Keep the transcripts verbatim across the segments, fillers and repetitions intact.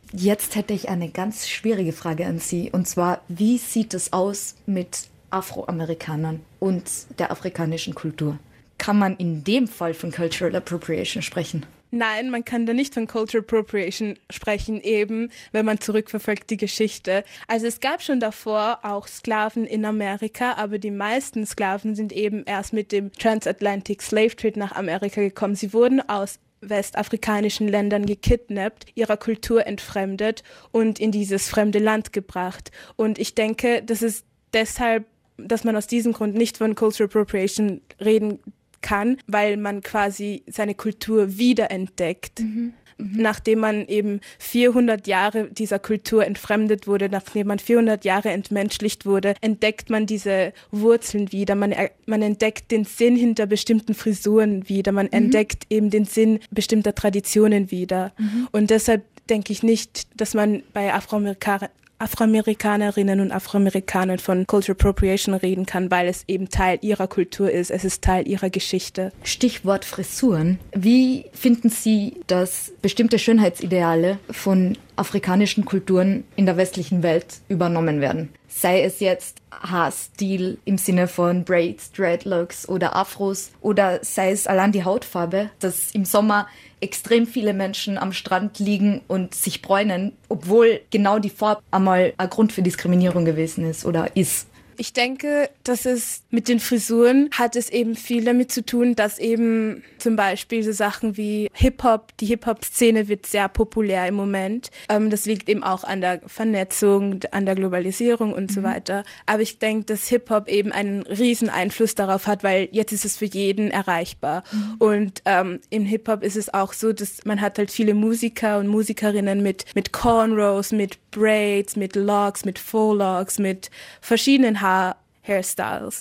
Jetzt hätte ich eine ganz schwierige Frage an Sie. Und zwar, wie sieht es aus mit Afroamerikanern und der afrikanischen Kultur? Kann man in dem Fall von Cultural Appropriation sprechen? Nein, man kann da nicht von Cultural Appropriation sprechen, eben, wenn man zurückverfolgt die Geschichte. Also es gab schon davor auch Sklaven in Amerika, aber die meisten Sklaven sind eben erst mit dem Transatlantic Slave Trade nach Amerika gekommen. Sie wurden aus westafrikanischen Ländern gekidnappt, ihrer Kultur entfremdet und in dieses fremde Land gebracht. Und ich denke, das ist deshalb, dass man aus diesem Grund nicht von Cultural Appropriation reden kann, weil man quasi seine Kultur wiederentdeckt. Mhm. Mhm. Nachdem man eben vierhundert Jahre dieser Kultur entfremdet wurde, nachdem man vierhundert Jahre entmenschlicht wurde, entdeckt man diese Wurzeln wieder. Man, man entdeckt den Sinn hinter bestimmten Frisuren wieder. Man mhm. entdeckt eben den Sinn bestimmter Traditionen wieder. Mhm. Und deshalb denke ich nicht, dass man bei Afroamerikanern Afroamerikanerinnen und Afroamerikanern von Cultural Appropriation reden kann, weil es eben Teil ihrer Kultur ist, es ist Teil ihrer Geschichte. Stichwort Frisuren. Wie finden Sie, dass bestimmte Schönheitsideale von afrikanischen Kulturen in der westlichen Welt übernommen werden? Sei es jetzt Haarstil im Sinne von Braids, Dreadlocks oder Afros oder sei es allein die Hautfarbe, dass im Sommer extrem viele Menschen am Strand liegen und sich bräunen, obwohl genau die Farbe einmal ein Grund für Diskriminierung gewesen ist oder ist. Ich denke, dass es mit den Frisuren hat es eben viel damit zu tun, dass eben zum Beispiel so Sachen wie Hip-Hop, die Hip-Hop-Szene wird sehr populär im Moment. Ähm, das liegt eben auch an der Vernetzung, an der Globalisierung und mhm. so weiter. Aber ich denke, dass Hip-Hop eben einen riesen Einfluss darauf hat, weil jetzt ist es für jeden erreichbar. Mhm. Und ähm, im Hip-Hop ist es auch so, dass man hat halt viele Musiker und Musikerinnen mit, mit Cornrows, mit Braids, mit Locks, mit Faux-Locks, mit verschiedenen Haar- Hairstyles.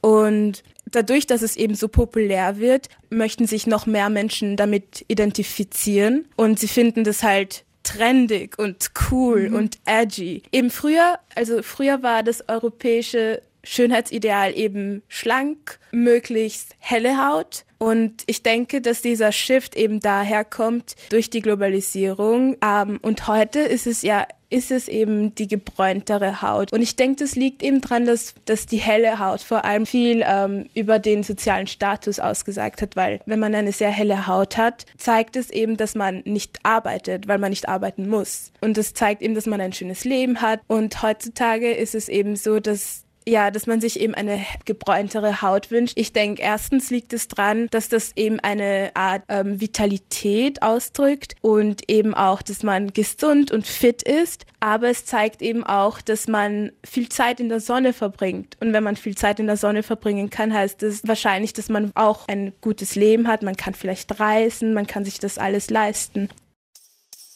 Und dadurch, dass es eben so populär wird, möchten sich noch mehr Menschen damit identifizieren und sie finden das halt trendig und cool mhm. und edgy. Eben früher, also früher war das europäische Schönheitsideal eben schlank, möglichst helle Haut. Und ich denke, dass dieser Shift eben daher kommt durch die Globalisierung. Ähm, und heute ist es ja ist es eben die gebräuntere Haut. Und ich denke, das liegt eben daran, dass, dass die helle Haut vor allem viel ähm, über den sozialen Status ausgesagt hat, weil wenn man eine sehr helle Haut hat, zeigt es eben, dass man nicht arbeitet, weil man nicht arbeiten muss. Und das zeigt eben, dass man ein schönes Leben hat. Und heutzutage ist es eben so, dass Ja, dass man sich eben eine gebräuntere Haut wünscht. Ich denke, erstens liegt es dran, dass das eben eine Art ähm, Vitalität ausdrückt und eben auch, dass man gesund und fit ist. Aber es zeigt eben auch, dass man viel Zeit in der Sonne verbringt. Und wenn man viel Zeit in der Sonne verbringen kann, heißt es wahrscheinlich, dass man auch ein gutes Leben hat. Man kann vielleicht reisen, man kann sich das alles leisten.